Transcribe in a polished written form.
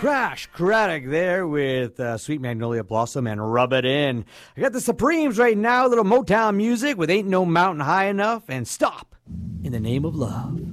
Crash Craddock there with Sweet Magnolia Blossom and Rub It In. I got the Supremes right now, a little Motown music with Ain't No Mountain High Enough and Stop in the Name of Love.